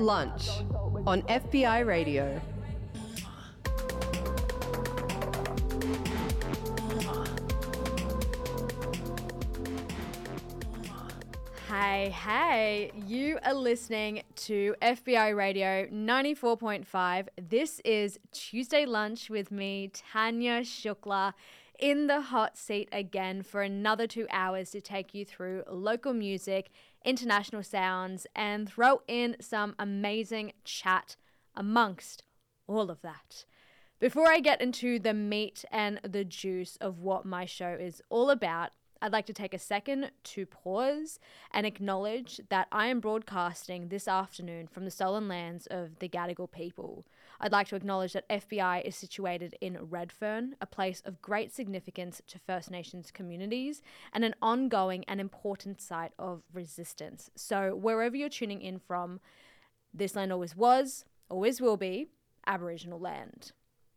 Lunch on FBI Radio. Hey, you are listening to FBI Radio 94.5. This is Tuesday Lunch with me, Tanya Shukla, in the hot seat again for another 2 hours to take you through local music, international sounds, and throw in some amazing chat amongst all of that. Before I get into the meat and the juice of what my show is all about, I'd like to take a second to pause and acknowledge that I am broadcasting this afternoon from the stolen lands of the Gadigal people. I'd like to acknowledge that FBI is situated in Redfern, a place of great significance to First Nations communities and an ongoing and important site of resistance. So wherever you're tuning in from, this land always was, always will be, Aboriginal land.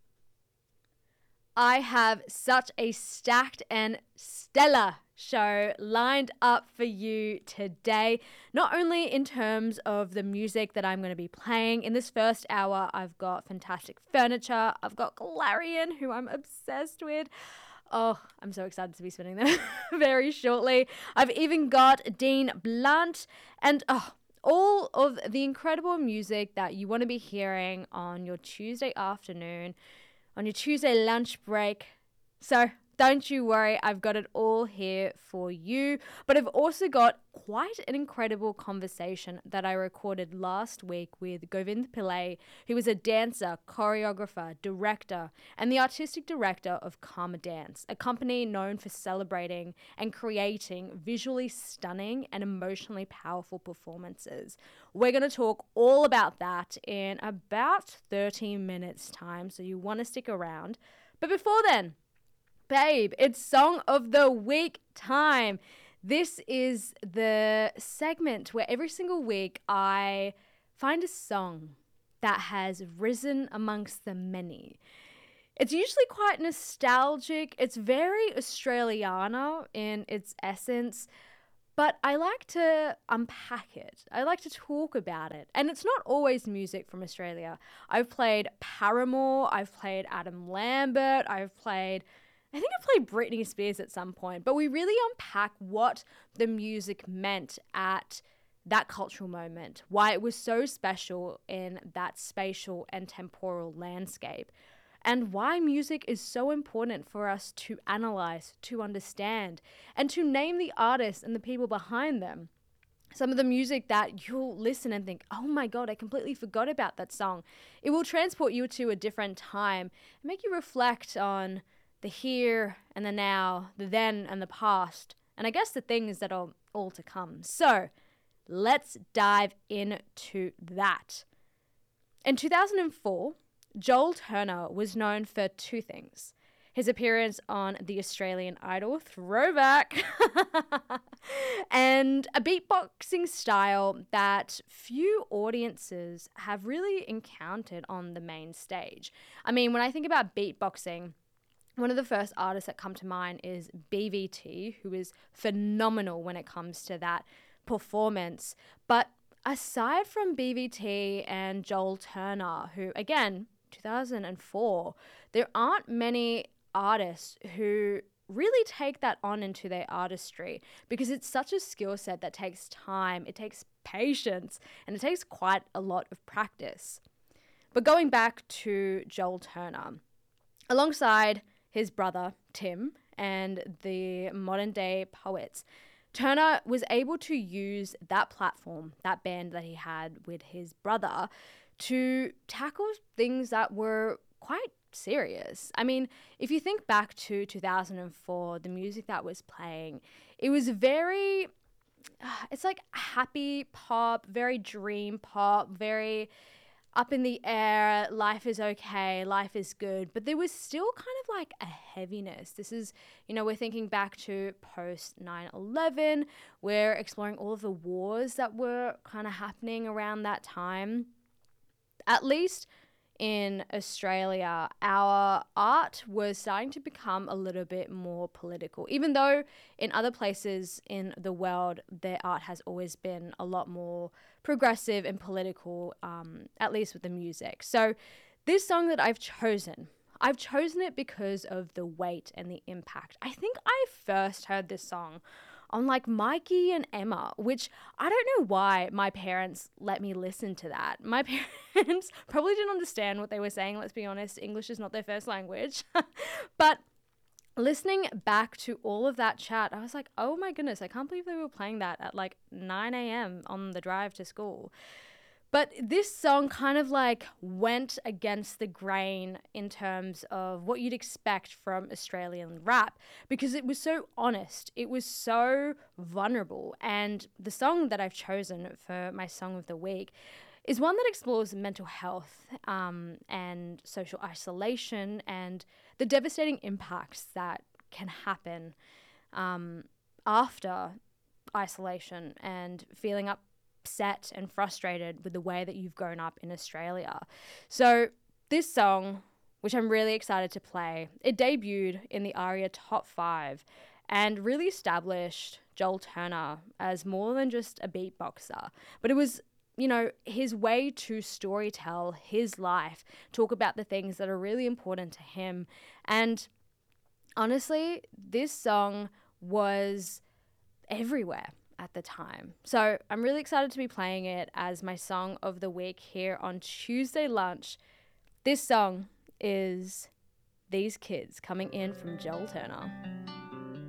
I have such a stacked and stellar show lined up for you today, not only in terms of the music that I'm going to be playing. In this first hour, I've got Fantastic Furniture, I've got Clarion, who I'm obsessed with. Oh, I'm so excited to be spinning them very shortly. I've even got Dean Blunt and all of the incredible music that you want to be hearing on your Tuesday afternoon, on your Tuesday lunch break. So don't you worry, I've got it all here for you. But I've also got quite an incredible conversation that I recorded last week with Govind Pillai, who is a dancer, choreographer, director, and the artistic director of Karma Dance, a company known for celebrating and creating visually stunning and emotionally powerful performances. We're going to talk all about that in about 30 minutes time, so you want to stick around. But before then, babe, it's Song of the Week time. This is the segment where every single week I find a song that has risen amongst the many. It's usually quite nostalgic. It's very Australiana in its essence, but I like to unpack it. I like to talk about it. And it's not always music from Australia. I've played Paramore. I've played Adam Lambert. I think I played Britney Spears at some point. But we really unpack what the music meant at that cultural moment, why it was so special in that spatial and temporal landscape, and why music is so important for us to analyze, to understand, and to name the artists and the people behind them. Some of the music that you'll listen and think, oh my God, I completely forgot about that song. It will transport you to a different time and make you reflect on the here and the now, the then and the past, and I guess the things that are all to come. So let's dive into that. In 2004, Joel Turner was known for two things: his appearance on the Australian Idol throwback and a beatboxing style that few audiences have really encountered on the main stage. I mean, when I think about beatboxing, one of the first artists that come to mind is BVT, who is phenomenal when it comes to that performance. But aside from BVT and Joel Turner, who, again, 2004, there aren't many artists who really take that on into their artistry, because it's such a skill set that takes time, it takes patience, and it takes quite a lot of practice. But going back to Joel Turner, alongside his brother Tim and the modern day poets, Turner was able to use that platform, that band that he had with his brother, to tackle things that were quite serious. I mean, if you think back to 2004, the music that was playing, it was very, it's like happy pop, very dream pop, very up in the air, life is okay, life is good, but there was still kind of like a heaviness. This is, we're thinking back to post 9/11, we're exploring all of the wars that were kind of happening around that time. At least, in Australia, our art was starting to become a little bit more political. Even though in other places in the world, their art has always been a lot more progressive and political, at least with the music. So this song that I've chosen it because of the weight and the impact. I think I first heard this song on like Mikey and Emma, which I don't know why my parents let me listen to that. My parents probably didn't understand what they were saying, let's be honest. English is not their first language. But listening back to all of that chat, I was like, oh my goodness, I can't believe they were playing that at like 9 a.m. on the drive to school. But this song kind of like went against the grain in terms of what you'd expect from Australian rap because it was so honest. It was so vulnerable. And the song that I've chosen for my song of the week is one that explores mental health and social isolation and the devastating impacts that can happen after isolation and feeling upset and frustrated with the way that you've grown up in Australia. So this song, which I'm really excited to play, it debuted in the ARIA Top 5 and really established Joel Turner as more than just a beatboxer. But it was, you know, his way to storytell his life, talk about the things that are really important to him. And honestly, this song was everywhere at the time. So I'm really excited to be playing it as my song of the week here on Tuesday Lunch. This song is These Kids, coming in from Joel Turner.